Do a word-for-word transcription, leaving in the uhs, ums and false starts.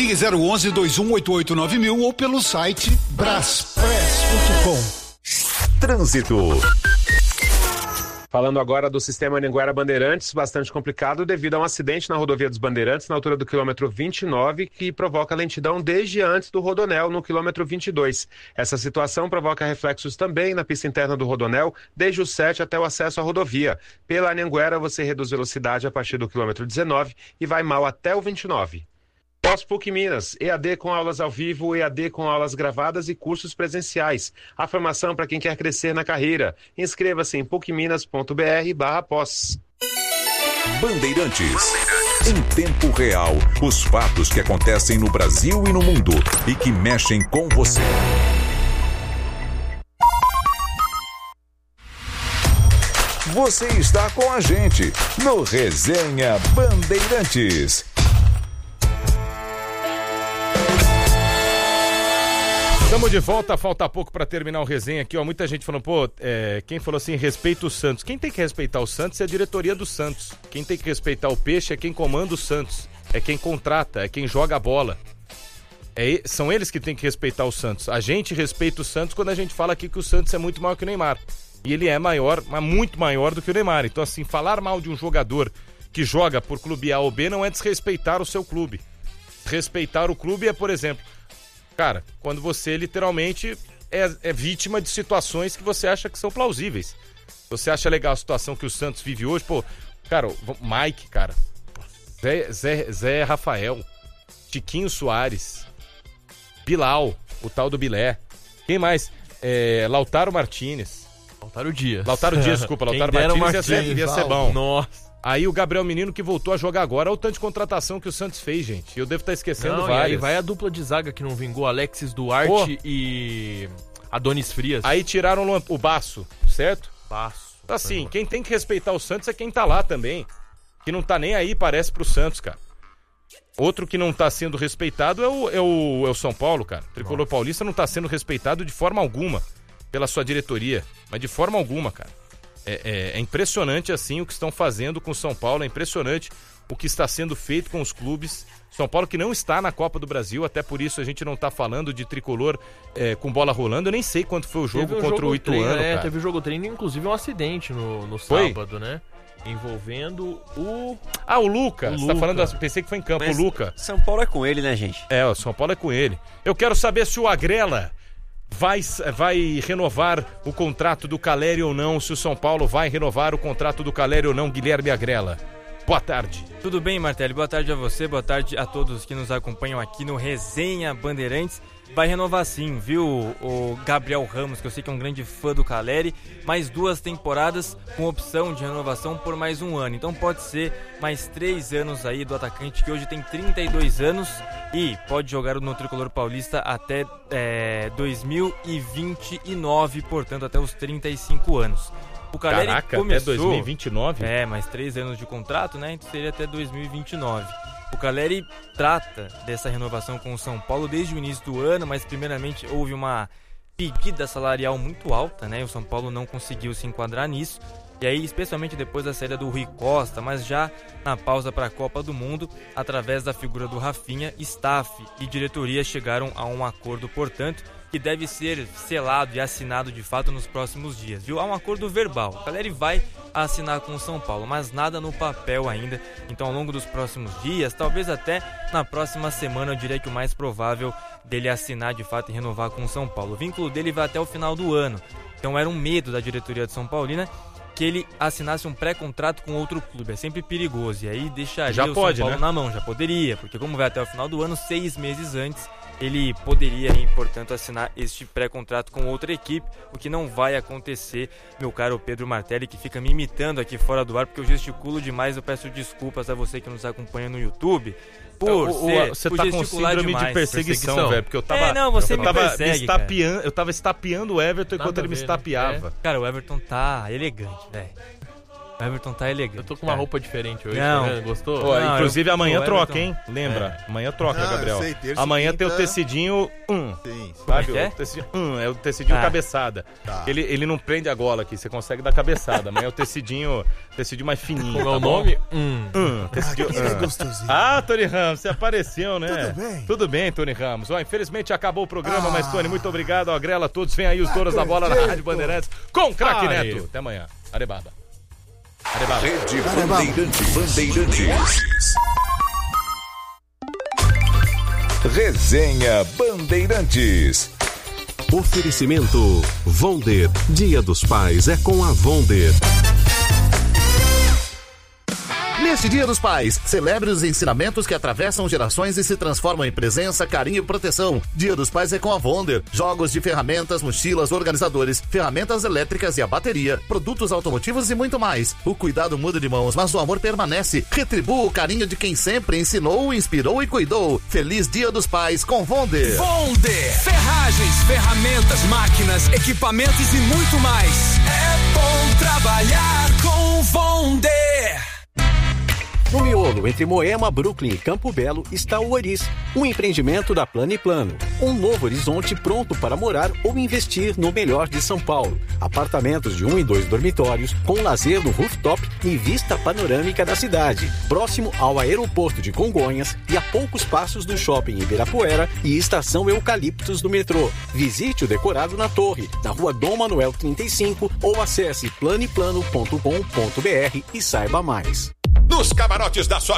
Ligue zero onze, dois um oito oito nove mil ou pelo site braspress ponto com. Trânsito. Falando agora do sistema Anhanguera Bandeirantes, bastante complicado devido a um acidente na rodovia dos Bandeirantes, na altura do quilômetro vinte e nove, que provoca lentidão desde antes do Rodonel, no quilômetro vinte e dois. Essa situação provoca reflexos também na pista interna do Rodonel, desde o sete até o acesso à rodovia. Pela Anhanguera, você reduz velocidade a partir do quilômetro dezenove e vai mal até o vinte e nove. Pós-PUC Minas, E A D com aulas ao vivo, E A D com aulas gravadas e cursos presenciais. A formação para quem quer crescer na carreira. Inscreva-se em pucminas.br barra pós. Bandeirantes. Em tempo real, os fatos que acontecem no Brasil e no mundo e que mexem com você. Você está com a gente no Resenha Bandeirantes. Estamos de volta, falta pouco para terminar o resenha aqui, ó. Muita gente falando, pô, é, quem falou assim, respeita o Santos. Quem tem que respeitar o Santos é a diretoria do Santos. Quem tem que respeitar o Peixe é quem comanda o Santos. É quem contrata, é quem joga a bola. É, são eles que tem que respeitar o Santos. A gente respeita o Santos quando a gente fala aqui que o Santos é muito maior que o Neymar. E ele é maior, mas muito maior do que o Neymar. Então, assim, falar mal de um jogador que joga por clube A ou B não é desrespeitar o seu clube. Respeitar o clube é, por exemplo... Cara, quando você literalmente é, é vítima de situações que você acha que são plausíveis. Você acha legal a situação que o Santos vive hoje, pô, cara, Mike, cara, Zé, Zé, Zé Rafael, Chiquinho Soares, Bilal, o tal do Bilé, quem mais? É, Lautaro Martínez. Lautaro Dias. Lautaro Dias, desculpa, Lautaro Martínez, Martínez ia ser, ia ser bom. Nossa. Aí o Gabriel Menino que voltou a jogar agora, olha o tanto de contratação que o Santos fez, gente. Eu devo estar esquecendo não, várias. E aí vai a dupla de zaga que não vingou, Alexis Duarte Pô. e Adonis Frias. Aí tiraram o Baço, certo? Baço. Assim, quem tem que respeitar o Santos é quem tá lá também. Que não tá nem aí, parece, pro Santos, cara. Outro que não tá sendo respeitado é o, é o, é o São Paulo, cara. O Tricolor Nossa. Paulista não tá sendo respeitado de forma alguma pela sua diretoria. Mas de forma alguma, cara. É, é, é impressionante assim o que estão fazendo com o São Paulo, é impressionante o que está sendo feito com os clubes. São Paulo que não está na Copa do Brasil, até por isso a gente não está falando de tricolor é, com bola rolando. Eu nem sei quanto foi o jogo um contra jogo o Ituano, treino, é, cara. Teve o jogo treino, inclusive um acidente no, no sábado, né? Envolvendo o... Ah, o Luca. O Você Luca. tá falando, pensei que foi em campo, Mas o Luca. São Paulo é com ele, né, gente? É, o São Paulo é com ele. Eu quero saber se o Agrela vai, vai renovar o contrato do Caleri ou não, se o São Paulo vai renovar o contrato do Caleri ou não, Guilherme Agrela. Boa tarde. Tudo bem, Martelli? Boa tarde a você, boa tarde a todos que nos acompanham aqui no Resenha Bandeirantes. Vai renovar sim, viu, o Gabriel Ramos, que eu sei que é um grande fã do Caleri, mais duas temporadas com opção de renovação por mais um ano. Então pode ser mais três anos aí do atacante, que hoje tem trinta e dois anos e pode jogar no Tricolor Paulista até é, dois mil e vinte e nove, portanto até os trinta e cinco anos. O Caleri Caraca, começou, até dois mil e vinte e nove? É, mais três anos de contrato, né? Então seria até dois mil e vinte e nove. O Caleri trata dessa renovação com o São Paulo desde o início do ano, mas primeiramente houve uma pedida salarial muito alta, né? O São Paulo não conseguiu se enquadrar nisso. E aí, especialmente depois da saída do Rui Costa, mas já na pausa para a Copa do Mundo, através da figura do Rafinha, staff e diretoria chegaram a um acordo, portanto, que deve ser selado e assinado de fato nos próximos dias, viu? Há um acordo verbal. O Caleri vai assinar com o São Paulo, mas nada no papel ainda. Então, ao longo dos próximos dias, talvez até na próxima semana, eu diria que o mais provável dele assinar de fato e renovar com o São Paulo. O vínculo dele vai até o final do ano. Então, era um medo da diretoria de São Paulina que ele assinasse um pré-contrato com outro clube. É sempre perigoso. E aí deixaria já o pode, São Paulo né? na mão. Já poderia, porque como vai até o final do ano, seis meses antes, ele poderia, hein, portanto, assinar este pré-contrato com outra equipe, o que não vai acontecer, meu caro Pedro Martelli, que fica me imitando aqui fora do ar, porque eu gesticulo demais. Eu peço desculpas a você que nos acompanha no YouTube por o, ser, o, você por tá com gesticular síndrome demais. de perseguição, Perseguição. velho, porque eu tava, É, não, você eu me tava persegue, me estapeando, eu tava estapeando o Everton Nada enquanto ele a me ver, estapeava. né? Cara, o Everton tá elegante, velho. O Everton tá elegante. Eu tô com uma roupa diferente hoje, Não. tá vendo? Gostou? Pô, Não, inclusive eu- amanhã o troca, Everton- hein? Lembra? Amanhã troca, Ah, eu Gabriel. sei, terça e Amanhã tem o quinta. tecidinho um. Sim, sim. Sabe? que é? O tecidinho, um, é o tecidinho Ah. cabeçada. Tá. Ele, ele não prende a gola aqui, você consegue dar cabeçada. Amanhã é o tecidinho, tecidinho mais fininho. Como é tá o bom? nome? Hum. Hum, tecidinho, Que hum. gostosinho. Ah, Tony Ramos, você apareceu, né? Tudo bem? Tudo bem, Tony Ramos. Ó, infelizmente acabou o programa, Ah. mas, Tony, muito obrigado. Ó, Grela, todos. Vem aí os donos da bola na acredito. Rádio Bandeirantes com o Craque Ai. Neto. Até amanhã. Arebaba. Arebaba. Rede Arebaba. Bandeirantes. Bandeirantes. Resenha Bandeirantes. Oferecimento Vonder. Dia dos Pais é com a Vonder. Neste Dia dos Pais, celebre os ensinamentos que atravessam gerações e se transformam em presença, carinho e proteção. Dia dos Pais é com a Vonder. Jogos de ferramentas, mochilas, organizadores, ferramentas elétricas e a bateria, produtos automotivos e muito mais. O cuidado muda de mãos, mas o amor permanece. Retribua o carinho de quem sempre ensinou, inspirou e cuidou. Feliz Dia dos Pais com Vonder. Vonder. Ferragens, ferramentas, máquinas, equipamentos e muito mais. É bom trabalhar com Vonder. No miolo, entre Moema, Brooklyn e Campo Belo, está o Oris, um empreendimento da Plano e Plano. Um novo horizonte pronto para morar ou investir no melhor de São Paulo. Apartamentos de um e dois dormitórios, com lazer no rooftop e vista panorâmica da cidade. Próximo ao aeroporto de Congonhas e a poucos passos do shopping Ibirapuera e estação Eucaliptos do metrô. Visite o decorado na torre, na rua Dom Manuel trinta e cinco ou acesse plano e plano ponto com ponto br e saiba mais. Nos camarotes da sua